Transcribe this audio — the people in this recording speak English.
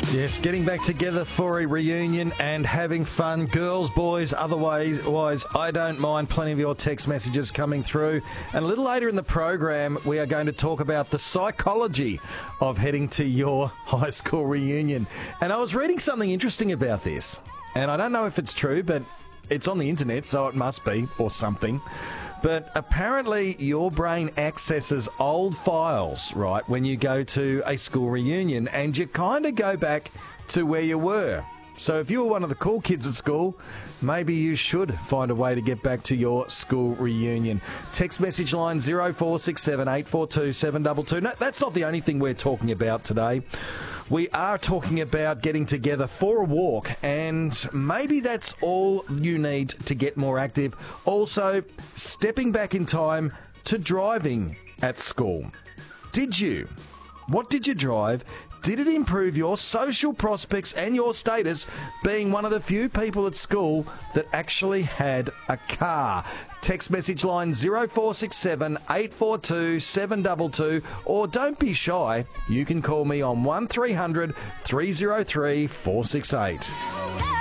Yes, getting back together for a reunion and having fun. Girls, boys, otherwise, I don't mind. Plenty of your text messages coming through. And a little later in the program, we are going to talk about the psychology of heading to your high school reunion. And I was reading something interesting about this. And I don't know if it's true, but it's on the internet, so it must be, or something. But apparently your brain accesses old files, right, when you go to a school reunion, and you kind of go back to where you were. So if you were one of the cool kids at school, maybe you should find a way to get back to your school reunion. Text message line 0467 842 722. No, that's not the only thing we're talking about today. We are talking about getting together for a walk, and maybe that's all you need to get more active. Also, stepping back in time to driving at school. Did you? What did you drive? Did it improve your social prospects and your status being one of the few people at school that actually had a car? Text message line 0467 842 722, or don't be shy, you can call me on 1300 303 468.